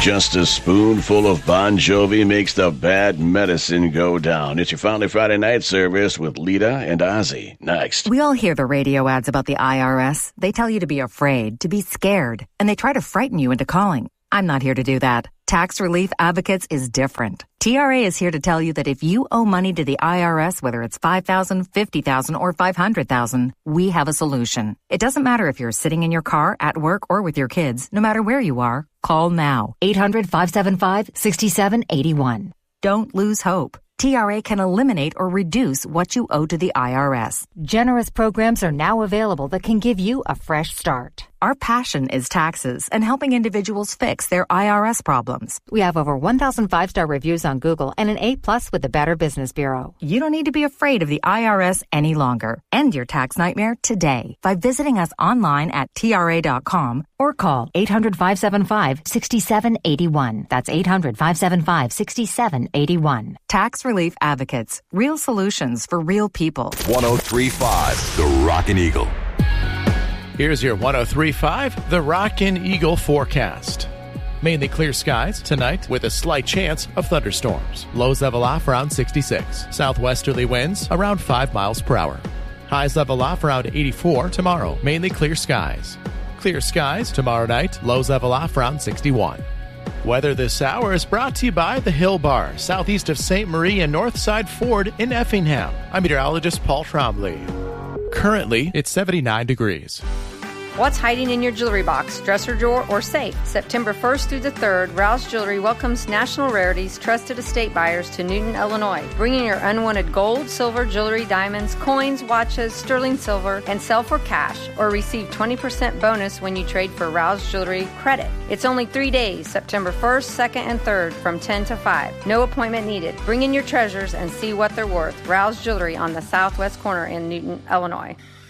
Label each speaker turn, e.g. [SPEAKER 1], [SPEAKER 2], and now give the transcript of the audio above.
[SPEAKER 1] Just a spoonful of Bon Jovi makes the bad medicine go down. It's your Finally Friday night service with Lita and Ozzy. Next.
[SPEAKER 2] We all hear the radio ads about the IRS. They tell you to be afraid, to be scared, and they try to frighten you into calling. I'm not here to do that. Tax Relief Advocates is different. TRA is here to tell you that if you owe money to the IRS, whether it's $5,000, $50,000, or $500,000, we have a solution. It doesn't matter if you're sitting in your car, at work, or with your kids. No matter where you are, call now. 800-575-6781. Don't lose hope. TRA can eliminate or reduce what you owe to the IRS.
[SPEAKER 3] Generous programs are now available that can give you a fresh start.
[SPEAKER 2] Our passion is taxes and helping individuals fix their IRS problems.
[SPEAKER 3] We have over 1,000 5-star reviews on Google and an A+ with the Better Business Bureau.
[SPEAKER 2] You don't need to be afraid of the IRS any longer. End your tax nightmare today by visiting us online at TRA.com or call 800-575-6781. That's 800-575-6781. Tax Relief Advocates. Real solutions for real people.
[SPEAKER 4] 103.5 The Rockin' Eagle.
[SPEAKER 5] Here's your 103.5 The Rockin' Eagle forecast. Mainly clear skies tonight with a slight chance of thunderstorms. Lows level off around 66. Southwesterly winds around 5 miles per hour. Highs level off around 84 tomorrow. Mainly clear skies. Clear skies tomorrow night. Lows level off around 61. Weather this hour is brought to you by the Hill Bar, southeast of St. Marie and Northside Ford in Effingham. I'm meteorologist Paul Trombley. Currently, it's 79 degrees.
[SPEAKER 6] What's hiding in your jewelry box, dresser drawer, or safe? September 1st through the 3rd, Rouse Jewelry welcomes National Rarities trusted estate buyers to Newton, Illinois. Bring in your unwanted gold, silver, jewelry, diamonds, coins, watches, sterling silver, and sell for cash, or receive 20% bonus when you trade for Rouse Jewelry credit. It's only 3 days, September 1st, 2nd, and 3rd, from 10 to 5. No appointment needed. Bring in your treasures and see what they're worth. Rouse Jewelry on the southwest corner in Newton, Illinois.